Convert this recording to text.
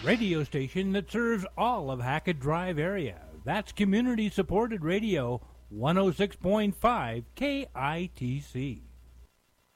radio station that serves all of Hackett Drive area. That's community-supported radio, 106.5 KITC.